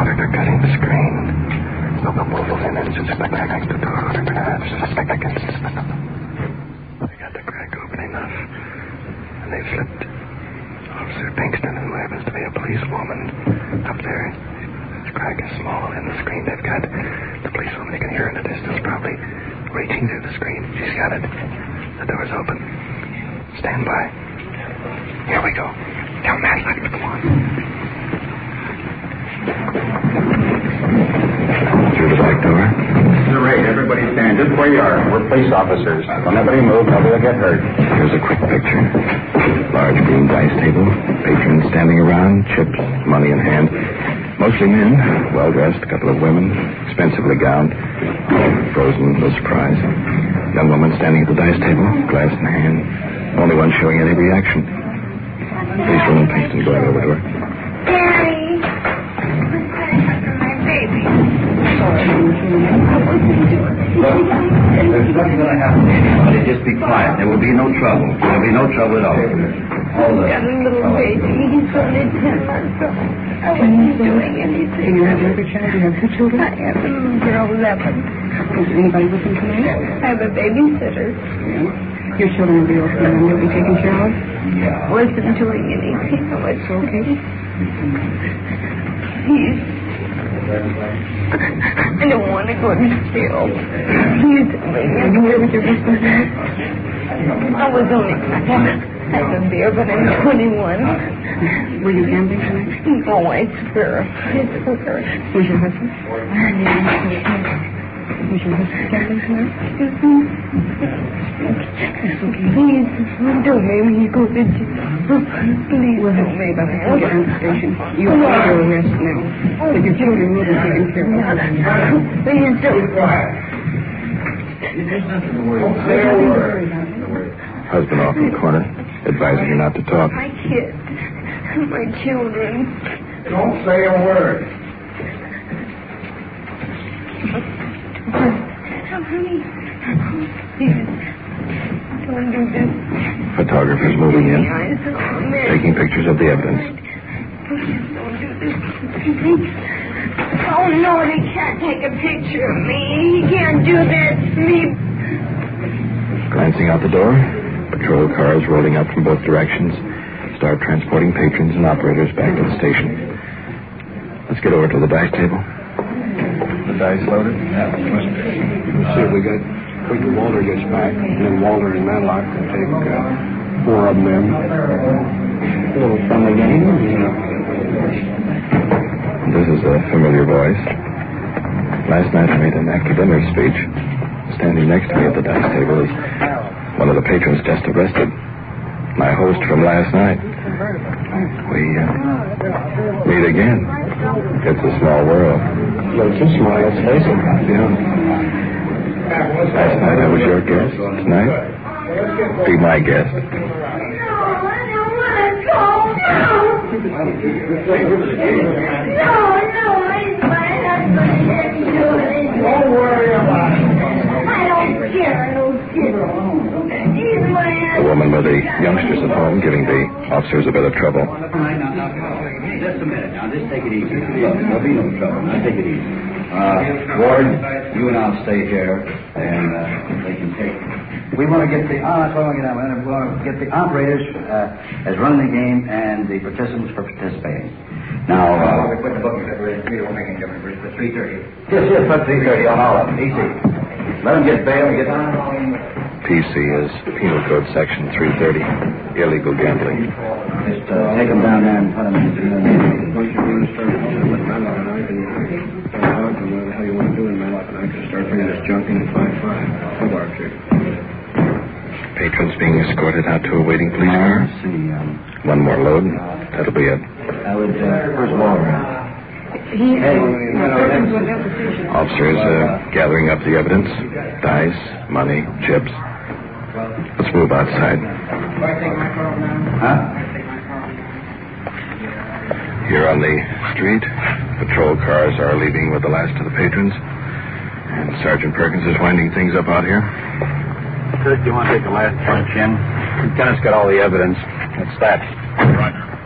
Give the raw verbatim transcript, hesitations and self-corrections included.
order to cutting the screen. No, no, no, no, no, just a back, back, to the order, just back, back, they got the crack open enough, and they've slipped Officer Pinkston, who happens to be a policewoman, up there. This crack is small in the screen. They've got the policewoman. You can hear in the distance, probably reaching through the screen. She's got it. The door's open. Stand by. Here we go. Tell Matt, let me come on. Through the back door. This is a raid. Everybody stand just where you are. We're police officers. Don't nobody move. Nobody will get hurt. Here's a quick picture. Large green dice table. Patrons standing around. Chips, money in hand. Mostly men. Well-dressed. A couple of women. Expensively gowned. All frozen with surprise. Young woman standing at the dice table. Glass in hand. Only one showing any reaction. Policewoman Pinkston going over to her. Daddy! My baby. Look, there's nothing going to happen to anybody. Just be quiet. There will be no trouble. There will be no trouble at all. All the... Got a little baby. He's only ten months old. I wasn't doing anything. And you have another child? You have two children? I have a little girl, eleven. Is anybody with them tonight? I have a babysitter. Yeah. Your children will be okay and you'll be taken care of? Yeah. Wasn't doing anything. Oh, it's okay. He's... I don't want to go to jail. He's... Are you here with your husband now? I was only... I haven't there, but I'm twenty-one. Were you gambling tonight? No, I swear. I swear. Who's your husband? Who's your husband gambling tonight? Excuse me. Please, don't make me go to jail. Please, Well, don't make but me I can get on the station. You are under arrest now. But your children will be taken care of. Please don't. There's nothing to worry about. Say a word. Husband off in the corner, advising her not to talk. My kids, my children. Don't say a word. Honey, please, don't do this. Photographers moving in, Eyes on me. taking pictures of the evidence. Please don't do this. Oh no, they can't take a picture of me. He can't do that to me. Glancing out the door, patrol cars rolling up from both directions start transporting patrons and operators back to the station. Let's get over to the dice table. The dice loaded? Yeah. Let's see if we got, wait till Walter gets back, and then Walter and Matlock can take uh, four of them in. A little friendly game. This is a familiar voice. Last night I made an after-dinner speech. Standing next to me at the dice table is one of the patrons just arrested. My host from last night. We uh, meet again. It's a small world. Let's just smile, let's face it. Yeah. Last night I was your guest. Tonight, be my guest. No, I don't want to go. No, no, he's my husband. Don't worry about it. I don't care, no kid. He's my The husband. woman with the youngsters at home giving the officers a bit of trouble. Now, now, now, just a minute. Now, just take it easy. Look, there'll be no trouble. Now, take it easy. Uh, Ward, you and I'll stay here, and uh, they can take it. We want to get the, ah, that's what I want to get out. We want to get the operators uh, as running the game and the participants for participating. Now, uh... we put the booking for three, we'll make a difference for three thirty. Yes, yes, put three thirty on all of them. Easy. Let them get bail and get on. P C is Penal Code Section three thirty, illegal gambling. Just uh, take them down there and put them in the... Once you're going to start with Matlock and I can find out what the hell you want to do in Matlock and I can start bringing this junk in at five five. How about you? Patrons being escorted out to a waiting police car. Let's see, um... One more load. That'll be it. I would, uh, first of all, He Hey, Officers uh, gathering up the evidence. Dice, money, chips. Let's move outside. huh? Here on the street, patrol cars are leaving with the last of the patrons. And Sergeant Perkins is winding things up out here. Kurt, do you want to take the last punch in? Lieutenant's got all the evidence. That's that. Roger.